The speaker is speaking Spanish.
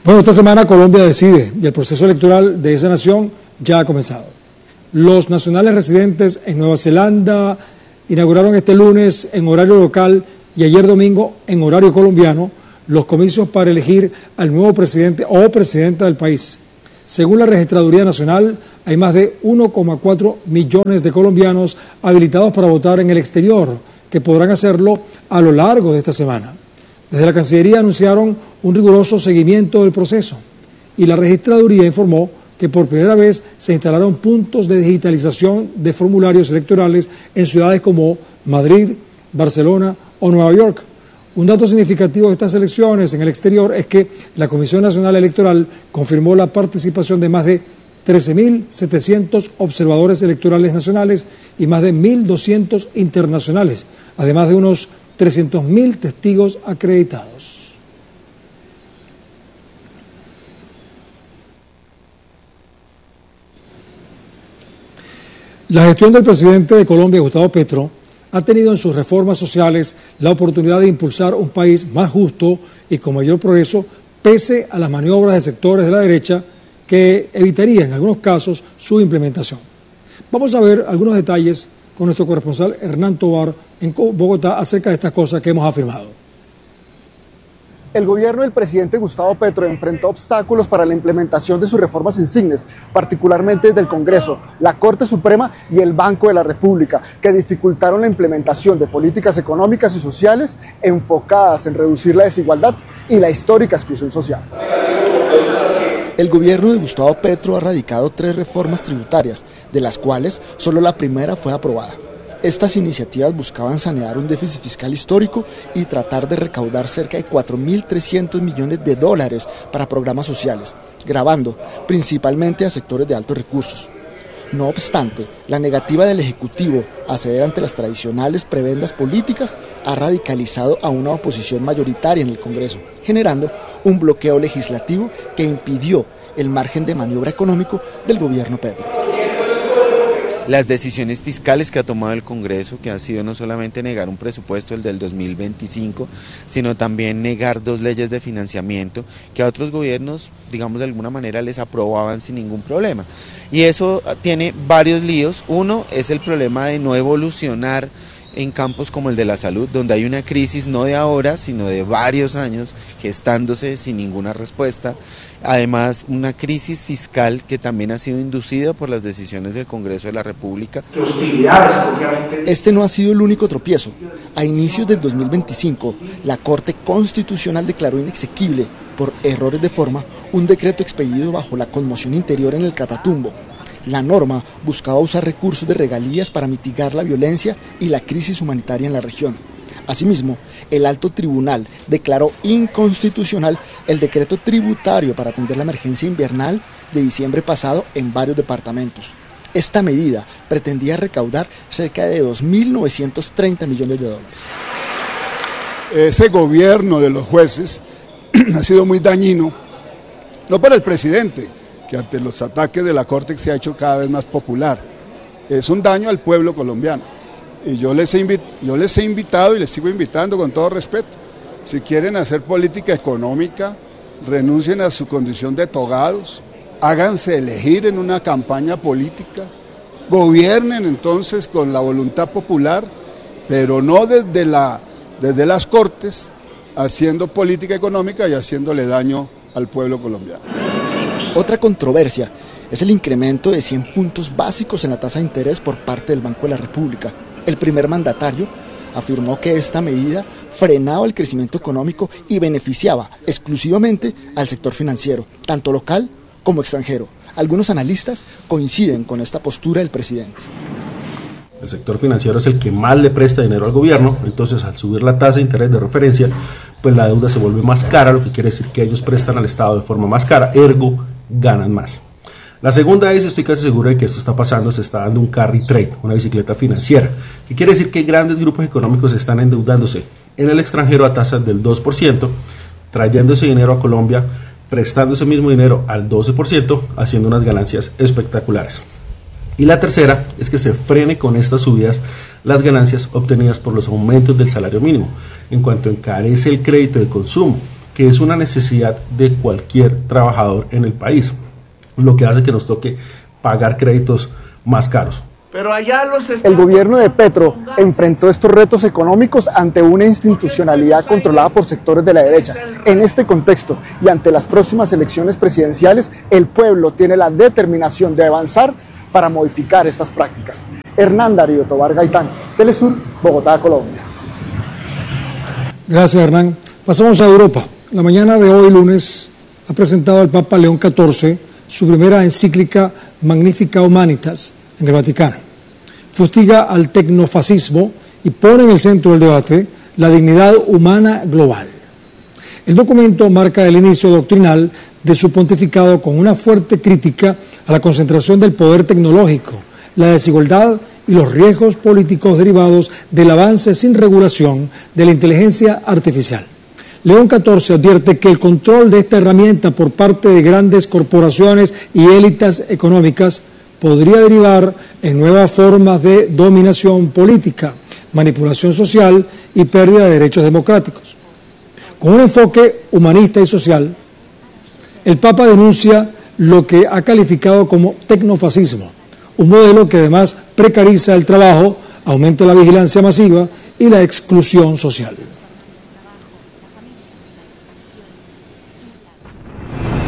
Bueno, esta semana Colombia decide y el proceso electoral de esa nación ya ha comenzado. Los nacionales residentes en Nueva Zelanda inauguraron este lunes en horario local y ayer domingo en horario colombiano los comicios para elegir al nuevo presidente o presidenta del país. Según la Registraduría Nacional, hay más de 1,4 millones de colombianos habilitados para votar en el exterior, que podrán hacerlo a lo largo de esta semana. Desde la Cancillería anunciaron un riguroso seguimiento del proceso y la Registraduría informó que por primera vez se instalaron puntos de digitalización de formularios electorales en ciudades como Madrid, Barcelona o Nueva York. Un dato significativo de estas elecciones en el exterior es que la Comisión Nacional Electoral confirmó la participación de más de 13.700 observadores electorales nacionales y más de 1.200 internacionales, además de unos 300.000 testigos acreditados. La gestión del presidente de Colombia, Gustavo Petro, ha tenido en sus reformas sociales la oportunidad de impulsar un país más justo y con mayor progreso, pese a las maniobras de sectores de la derecha que evitarían en algunos casos su implementación. Vamos a ver algunos detalles con nuestro corresponsal Hernán Tovar en Bogotá acerca de estas cosas que hemos afirmado. El gobierno del presidente Gustavo Petro enfrentó obstáculos para la implementación de sus reformas insignes, particularmente desde el Congreso, la Corte Suprema y el Banco de la República, que dificultaron la implementación de políticas económicas y sociales enfocadas en reducir la desigualdad y la histórica exclusión social. El gobierno de Gustavo Petro ha radicado 3 reformas tributarias, de las cuales solo la primera fue aprobada. Estas iniciativas buscaban sanear un déficit fiscal histórico y tratar de recaudar cerca de 4.300 millones de dólares para programas sociales, gravando principalmente a sectores de altos recursos. No obstante, la negativa del Ejecutivo a ceder ante las tradicionales prebendas políticas ha radicalizado a una oposición mayoritaria en el Congreso, generando un bloqueo legislativo que impidió el margen de maniobra económico del gobierno Petro. Las decisiones fiscales que ha tomado el Congreso, que ha sido no solamente negar un presupuesto, el del 2025, sino también negar 2 leyes de financiamiento que a otros gobiernos, digamos de alguna manera, les aprobaban sin ningún problema. Y eso tiene varios líos. Uno es el problema de no evolucionar en campos como el de la salud, donde hay una crisis no de ahora, sino de varios años, gestándose sin ninguna respuesta. Además, una crisis fiscal que también ha sido inducida por las decisiones del Congreso de la República. Este no ha sido el único tropiezo. A inicios del 2025, la Corte Constitucional declaró inexequible, por errores de forma, un decreto expedido bajo la conmoción interior en el Catatumbo. La norma buscaba usar recursos de regalías para mitigar la violencia y la crisis humanitaria en la región. Asimismo, el Alto Tribunal declaró inconstitucional el decreto tributario para atender la emergencia invernal de diciembre pasado en varios departamentos. Esta medida pretendía recaudar cerca de 2.930 millones de dólares. Ese gobierno de los jueces ha sido muy dañino, no para el presidente, que ante los ataques de la Corte se ha hecho cada vez más popular. Es un daño al pueblo colombiano. Y yo les he invitado y les sigo invitando con todo respeto. Si quieren hacer política económica, renuncien a su condición de togados, háganse elegir en una campaña política, gobiernen entonces con la voluntad popular, pero no desde las Cortes, haciendo política económica y haciéndole daño al pueblo colombiano. Otra controversia es el incremento de 100 puntos básicos en la tasa de interés por parte del Banco de la República. El primer mandatario afirmó que esta medida frenaba el crecimiento económico y beneficiaba exclusivamente al sector financiero, tanto local como extranjero. Algunos analistas coinciden con esta postura del presidente. El sector financiero es el que más le presta dinero al gobierno, entonces al subir la tasa de interés de referencia, pues la deuda se vuelve más cara, lo que quiere decir que ellos prestan al Estado de forma más cara, ergo ganan más. La segunda es, estoy casi seguro de que esto está pasando, se está dando un carry trade, una bicicleta financiera, que quiere decir que grandes grupos económicos están endeudándose en el extranjero a tasas del 2%, trayendo ese dinero a Colombia, prestando ese mismo dinero al 12%, haciendo unas ganancias espectaculares. Y la tercera es que se frene con estas subidas las ganancias obtenidas por los aumentos del salario mínimo, en cuanto encarece el crédito de consumo, que es una necesidad de cualquier trabajador en el país, lo que hace que nos toque pagar créditos más caros. Pero allá el gobierno de Petro enfrentó estos retos económicos ante una institucionalidad controlada por sectores de la derecha. En este contexto y ante las próximas elecciones presidenciales, el pueblo tiene la determinación de avanzar para modificar estas prácticas. Hernán Darío Tobar Gaitán, Telesur, Bogotá, Colombia. Gracias, Hernán. Pasamos a Europa. La mañana de hoy, lunes, ha presentado el Papa León XIV su primera encíclica Magnificat Humanitas en el Vaticano. Fustiga al tecnofascismo y pone en el centro del debate la dignidad humana global. El documento marca el inicio doctrinal de su pontificado con una fuerte crítica a la concentración del poder tecnológico, la desigualdad y los riesgos políticos derivados del avance sin regulación de la inteligencia artificial. León XIV advierte que el control de esta herramienta por parte de grandes corporaciones y élites económicas podría derivar en nuevas formas de dominación política, manipulación social y pérdida de derechos democráticos. Con un enfoque humanista y social, el Papa denuncia lo que ha calificado como tecnofascismo, un modelo que además precariza el trabajo, aumenta la vigilancia masiva y la exclusión social.